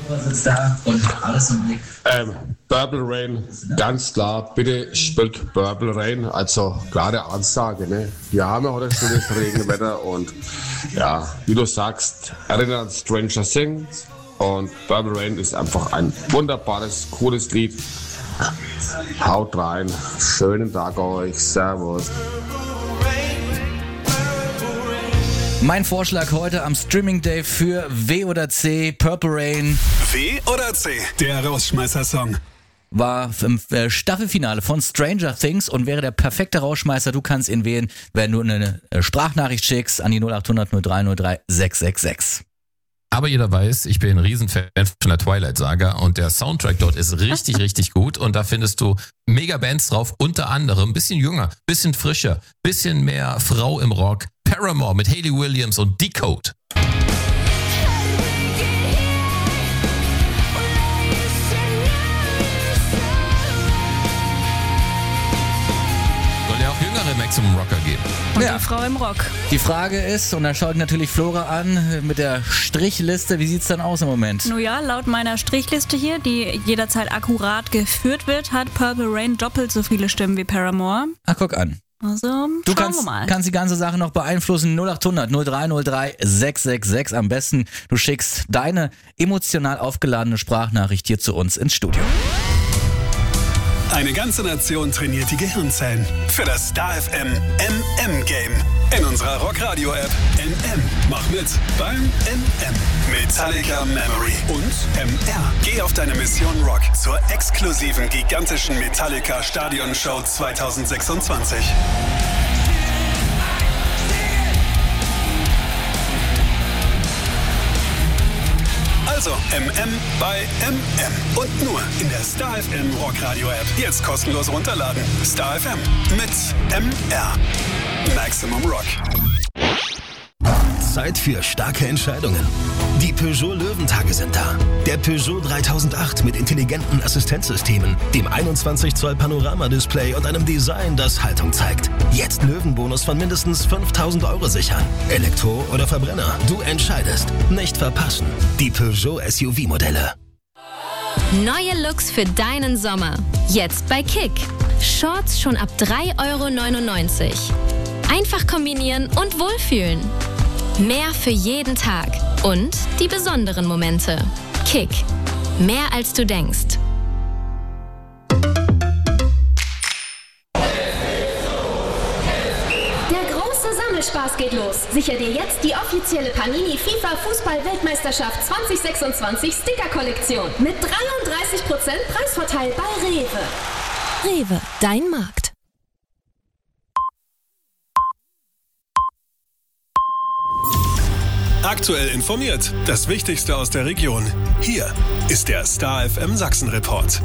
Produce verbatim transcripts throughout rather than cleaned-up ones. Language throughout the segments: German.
und hat alles im Blick. Ähm, Purple Rain, ganz klar, bitte spielt Purple Rain, also klare Ansage, ne? Wir haben ja heute schönes Regenwetter und ja, wie du sagst, erinnert an Stranger Things und Purple Rain ist einfach ein wunderbares, cooles Lied. Haut rein, schönen Tag euch, servus. Mein Vorschlag heute am Streaming Day für W oder C, Purple Rain. W oder C, der Rausschmeißer-Song. War im Staffelfinale von Stranger Things und wäre der perfekte Rausschmeißer. Du kannst ihn wählen, wenn du eine Sprachnachricht schickst an die null acht hundert null drei null drei sechs sechs sechs. Aber jeder weiß, ich bin ein Riesenfan von der Twilight Saga und der Soundtrack dort ist richtig, richtig gut und da findest du mega Bands drauf, unter anderem ein bisschen jünger, bisschen frischer, bisschen mehr Frau im Rock, Paramore mit Hayley Williams und Decode. Soll ja auch jüngere Maximum Rocker geben. Und Ja. die Frau im Rock. Die Frage ist, und da schaut natürlich Flora an mit der Strichliste, wie sieht's dann aus im Moment? Nun ja, laut meiner Strichliste hier, die jederzeit akkurat geführt wird, hat Purple Rain doppelt so viele Stimmen wie Paramore. Ach, guck an. Also, Du schauen kannst, wir mal. kannst die ganze Sache noch beeinflussen. null acht hundert null drei null drei sechs sechs sechs. Am besten, du schickst deine emotional aufgeladene Sprachnachricht hier zu uns ins Studio. Eine ganze Nation trainiert die Gehirnzellen für das Star F M M M-Game. In unserer Rockradio-App M M. Mach mit beim M M. Metallica Memory und M R. Geh auf deine Mission Rock zur exklusiven gigantischen Metallica Stadionshow zwanzig sechsundzwanzig. Also M M bei M M. Und nur in der Star F M Rockradio App. Jetzt kostenlos runterladen. Star F M mit M R. Maximum Rock. Zeit für starke Entscheidungen. Die Peugeot Löwentage sind da. Der Peugeot dreitausendacht mit intelligenten Assistenzsystemen, dem einundzwanzig Zoll Panoramadisplay und einem Design, das Haltung zeigt. Jetzt Löwenbonus von mindestens fünftausend Euro sichern. Elektro oder Verbrenner, du entscheidest. Nicht verpassen. Die Peugeot S U V-Modelle. Neue Looks für deinen Sommer. Jetzt bei Kick. Shorts schon ab drei Euro neunundneunzig. Einfach kombinieren und wohlfühlen. Mehr für jeden Tag und die besonderen Momente. Kick. Mehr als du denkst. Der große Sammelspaß geht los. Sicher dir jetzt die offizielle Panini FIFA Fußball-Weltmeisterschaft zwanzig sechsundzwanzig Sticker-Kollektion mit dreiunddreißig Prozent Preisvorteil bei Rewe. Rewe, dein Markt. Aktuell informiert. Das Wichtigste aus der Region. Hier ist der Star F M Sachsen Report.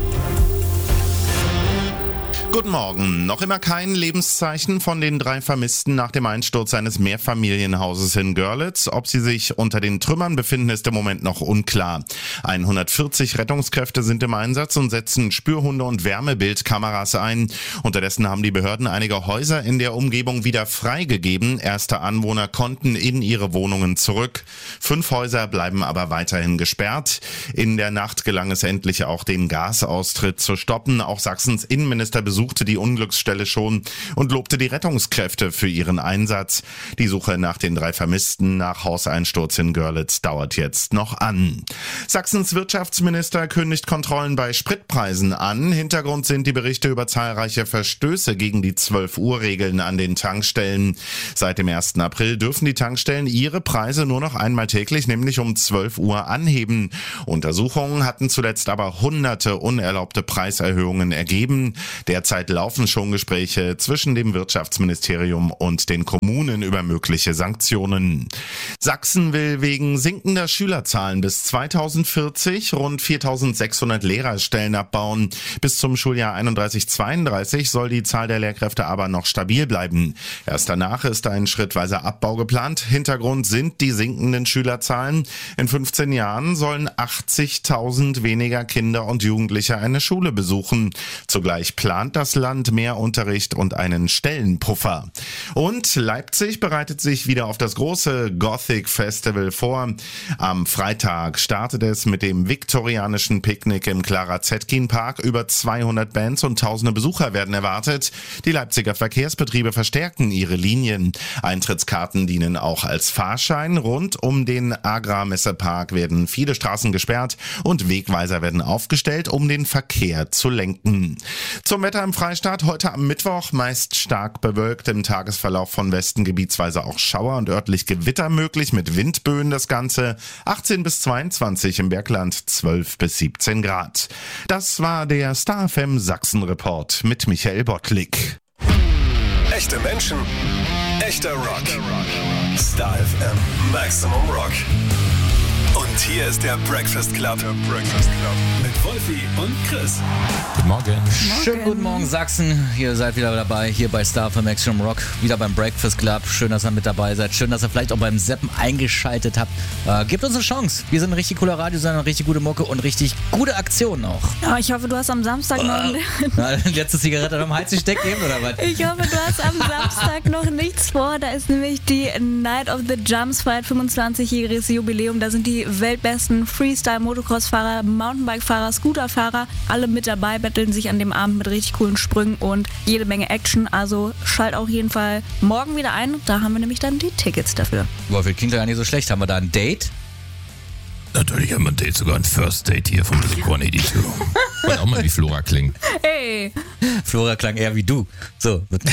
Guten Morgen. Noch immer kein Lebenszeichen von den drei Vermissten nach dem Einsturz eines Mehrfamilienhauses in Görlitz. Ob sie sich unter den Trümmern befinden, ist im Moment noch unklar. hundertvierzig Rettungskräfte sind im Einsatz und setzen Spürhunde und Wärmebildkameras ein. Unterdessen haben die Behörden einige Häuser in der Umgebung wieder freigegeben. Erste Anwohner konnten in ihre Wohnungen zurück. Fünf Häuser bleiben aber weiterhin gesperrt. In der Nacht gelang es endlich auch, den Gasaustritt zu stoppen. Auch Sachsens Innenminister besuchte die Unglücksstelle schon und lobte die Rettungskräfte für ihren Einsatz. Die Suche nach den drei Vermissten nach Hauseinsturz in Görlitz dauert jetzt noch an. Sachsens Wirtschaftsminister kündigt Kontrollen bei Spritpreisen an. Hintergrund sind die Berichte über zahlreiche Verstöße gegen die zwölf Uhr Regeln an den Tankstellen. Seit dem ersten April dürfen die Tankstellen ihre Preise nur noch einmal täglich, nämlich um zwölf Uhr anheben. Untersuchungen hatten zuletzt aber hunderte unerlaubte Preiserhöhungen ergeben. Derzeit laufen schon Gespräche zwischen dem Wirtschaftsministerium und den Kommunen über mögliche Sanktionen. Sachsen will wegen sinkender Schülerzahlen bis zweitausendvierzig rund viertausendsechshundert Lehrerstellen abbauen. Bis zum Schuljahr einunddreißig zweiunddreißig soll die Zahl der Lehrkräfte aber noch stabil bleiben. Erst danach ist ein schrittweiser Abbau geplant. Hintergrund sind die sinkenden Schülerzahlen. In fünfzehn Jahren sollen achtzigtausend weniger Kinder und Jugendliche eine Schule besuchen. Zugleich plant plant das Land mehr Unterricht und einen Stellenpuffer. Und Leipzig bereitet sich wieder auf das große Gothic Festival vor. Am Freitag startet es mit dem viktorianischen Picknick im Clara Zetkin Park. Über zweihundert Bands und tausende Besucher werden erwartet. Die Leipziger Verkehrsbetriebe verstärken ihre Linien. Eintrittskarten dienen auch als Fahrschein. Rund um den Agrarmessepark werden viele Straßen gesperrt und Wegweiser werden aufgestellt, um den Verkehr zu lenken. Zum Wetter im Freistaat heute am Mittwoch meist stark bewölkt, im Tagesverlauf von Westen gebietsweise auch Schauer und örtlich Gewitter möglich mit Windböen. Das Ganze achtzehn bis zweiundzwanzig, im Bergland zwölf bis siebzehn Grad. Das war der Star F M Sachsen Report mit Michael Bottlik. Echte Menschen, echter Rock. Star F M Maximum Rock. Und hier ist der Breakfast Club. Der Breakfast Club. Mit Wolfi und Chris. Guten Morgen. Schönen guten Morgen, Sachsen. Ihr seid wieder dabei, hier bei Star F M Maximum Rock. Wieder beim Breakfast Club. Schön, dass ihr mit dabei seid. Schön, dass ihr vielleicht auch beim Seppen eingeschaltet habt. Äh, gebt uns eine Chance. Wir sind ein richtig cooler Radiosender, richtig gute Mucke und richtig gute Aktionen auch. Ja, ich hoffe, du hast am Samstag noch... Na, letzte Zigarette am Hals gesteckt eben, oder was? Ich hoffe, du hast am Samstag noch nichts vor. Da ist nämlich die Night of the Jumps, feiert fünfundzwanzigjähriges Jubiläum. Da sind die weltbesten Freestyle-Motocross-Fahrer, Mountainbike-Fahrer, Scooter-Fahrer, alle mit dabei, betteln sich an dem Abend mit richtig coolen Sprüngen und jede Menge Action. Also schalt auf jeden Fall morgen wieder ein. Da haben wir nämlich dann die Tickets dafür. Boah, wir klingt ja gar nicht so schlecht. Haben wir da ein Date? Natürlich haben wir ein Date, sogar ein First Date hier vom Blink one eighty-two. Und auch mal wie Flora klingt. Hey! Flora klang eher wie du. So,